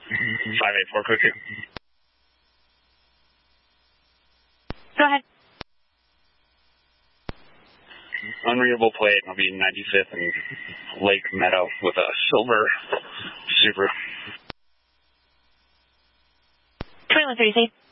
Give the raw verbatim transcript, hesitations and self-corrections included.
five eight four, code two. Go ahead. Unreadable plate, I'll be ninety-fifth and Lake Meadow with a silver Subaru. twenty-one thirty, safe.